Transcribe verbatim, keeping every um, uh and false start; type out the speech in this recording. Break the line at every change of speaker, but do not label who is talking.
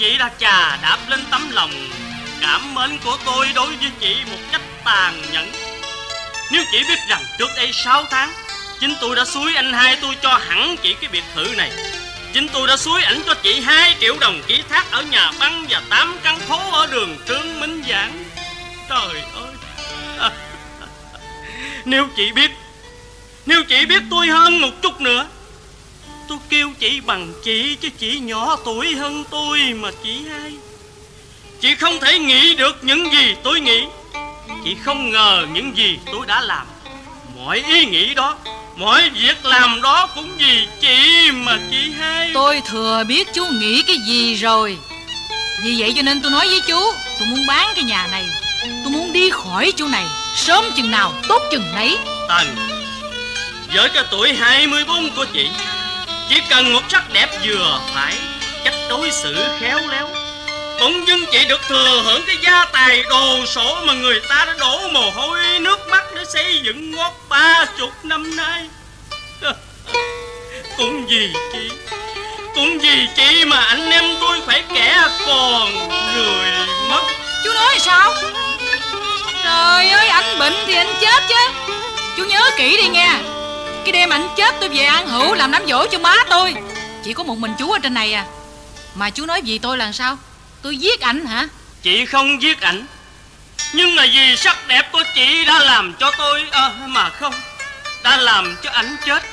chị đã chà đạp lên tấm lòng cảm mến của tôi đối với chị một cách tàn nhẫn. Nếu chị biết rằng trước đây sáu tháng chính tôi đã xúi anh hai tôi cho hẳn chị cái biệt thự này. Chính tôi đã xúi ảnh cho chị hai triệu đồng ký thác ở nhà băng và tám căn phố ở đường Trương Minh Giảng. Trời ơi à, Nếu chị biết Nếu chị biết tôi hơn một chút nữa, tôi kêu chị bằng chị, chứ chị nhỏ tuổi hơn tôi mà chị hai. Chị không thể nghĩ được những gì tôi nghĩ. Chị không ngờ những gì tôi đã làm. Mọi ý nghĩ đó, mọi việc làm đó cũng vì chị mà chị hai.
Tôi thừa biết chú nghĩ cái gì rồi. Vì vậy cho nên tôi nói với chú, tôi muốn bán cái nhà này. Tôi muốn đi khỏi chỗ này sớm chừng nào tốt chừng nấy.
Tần, với cái tuổi hai mươi bốn của chị, chỉ cần một sắc đẹp vừa phải, cách đối xử khéo léo, bỗng dưng chị được thừa hưởng cái gia tài đồ sổ mà người ta đã đổ mồ hôi nước mắt để xây dựng ngót ba chục năm nay. Cũng vì chị, cũng vì chị mà anh em tôi phải kẻ còn người mất.
Chú nói sao? Trời ơi, anh bệnh thì anh chết chứ. Chú nhớ kỹ đi nha. Cái đêm anh chết tôi về ăn hữu làm đám giỗ cho má tôi. Chỉ có một mình chú ở trên này à. Mà chú nói vì tôi là sao? Tôi giết ảnh hả?
Chị không giết ảnh, nhưng mà vì sắc đẹp của chị đã làm cho tôi à, mà không, đã làm cho ảnh chết.